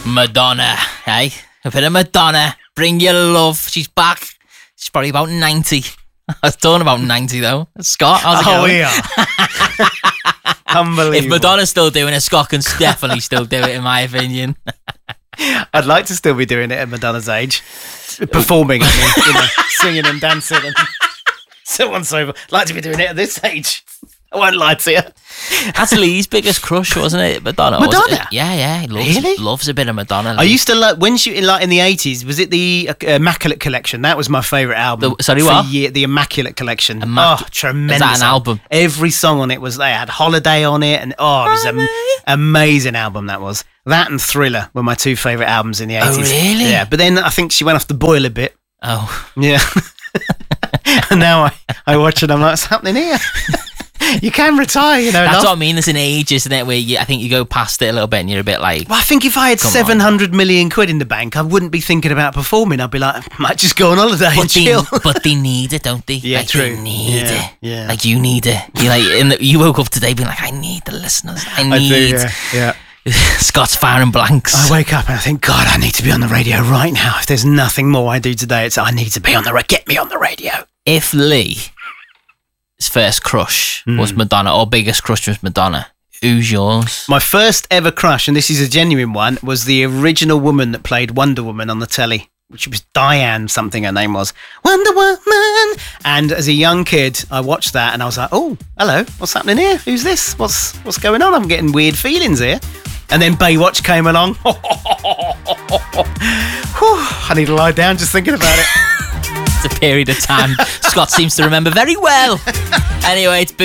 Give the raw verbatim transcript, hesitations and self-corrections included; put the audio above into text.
Madonna, hey? A bit of Madonna. Bring your love. She's back. She's probably about ninety. I was talking about ninety, though. Scott, how's it Oh, going? we are. Unbelievable. If Madonna's still doing it, Scott can definitely still do it, in my opinion. I'd like to still be doing it at Madonna's age. Performing, I mean, you know, singing and dancing and so on and so forth. I'd like to be doing it at this age. I won't lie to you. That's Lee's biggest crush, wasn't it? Madonna. wasn't Madonna? it? Yeah, yeah. He loves, Really? loves a bit of Madonna. I Lee. used to like when she like in the eighties. Was it the uh, Immaculate Collection? That was my favourite album. The- sorry, for what? year- the Immaculate Collection. Immac- oh, tremendous! Is that an album? Every song on it was. They had Holiday on it, and oh, it was an amazing album. That was that and Thriller were my two favourite albums in the eighties. Oh, really? Yeah, but then I think she went off the boil a bit. Oh. Yeah. And now I, I watch it. I'm like, what's happening here? You can retire, you know. That's love. what I mean. There's an age, isn't it, where you, I think you go past it a little bit and you're a bit like... Well, I think if I had Come on. seven hundred million quid in the bank, I wouldn't be thinking about performing. I'd be like, might just go on holiday and But they, chill. but they need it, don't they? Yeah, like, true. They need Yeah, it. yeah. Like, you need it. You like, in the, you woke up today being like, I need the listeners. I need... I do, yeah, yeah. Scott's firing blanks. I wake up and I think, God, I need to be on the radio right now. If there's nothing more I do today, it's I need to be on the radio. Get me on the radio. If Lee's first crush was Hmm. Madonna, or biggest crush was Madonna, who's yours? My first ever crush, and this is a genuine one, was the original woman that played Wonder Woman on the telly, which was Diane something her name was. Wonder Woman! And as a young kid, I watched that and I was like, oh, hello, what's happening here? Who's this? What's what's going on? I'm getting weird feelings here. And then Baywatch came along. Whew, I need to lie down just thinking about it. It's a period of time Scott seems to remember very well. Anyway, it's